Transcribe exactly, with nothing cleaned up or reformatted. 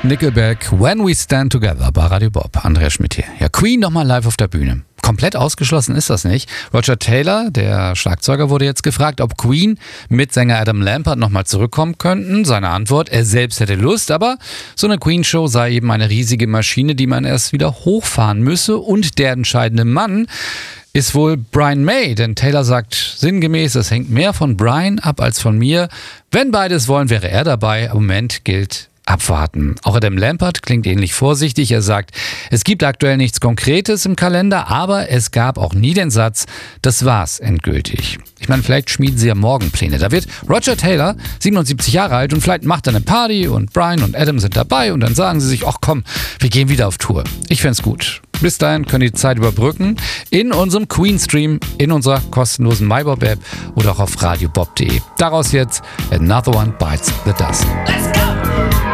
Nickelback, When We Stand Together bei Radio Bob. Andreas Schmidt hier. Ja, Queen nochmal live auf der Bühne. Komplett ausgeschlossen ist das nicht. Roger Taylor, der Schlagzeuger, wurde jetzt gefragt, ob Queen mit Sänger Adam Lambert nochmal zurückkommen könnten. Seine Antwort, er selbst hätte Lust, aber so eine Queen-Show sei eben eine riesige Maschine, die man erst wieder hochfahren müsse. Und der entscheidende Mann ist wohl Brian May, denn Taylor sagt sinngemäß, es hängt mehr von Brian ab als von mir. Wenn beides wollen, wäre er dabei. Im Moment gilt abwarten. Auch Adam Lambert klingt ähnlich vorsichtig. Er sagt, es gibt aktuell nichts Konkretes im Kalender, aber es gab auch nie den Satz, das war's endgültig. Ich meine, vielleicht schmieden sie ja morgen Pläne. Da wird Roger Taylor siebenundsiebzig Jahre alt und vielleicht macht er eine Party und Brian und Adam sind dabei und dann sagen sie sich, ach komm, wir gehen wieder auf Tour. Ich fänd's gut. Bis dahin können die Zeit überbrücken in unserem Queen-Stream, in unserer kostenlosen MyBob-App oder auch auf radiobob punkt de. Daraus jetzt Another One Bites the Dust. Let's go!